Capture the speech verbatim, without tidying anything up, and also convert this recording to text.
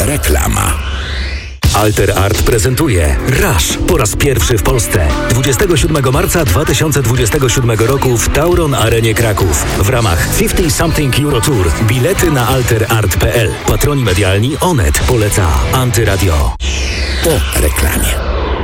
Reklama. Alter Art prezentuje Rush po raz pierwszy w Polsce. dwudziestego siódmego marca dwa tysiące dwudziestego siódmego roku w Tauron Arenie Kraków. W ramach pięćdziesiąt Something Euro Tour bilety na alter art kropka p l. Patroni medialni Onet poleca Antyradio. Po reklamie.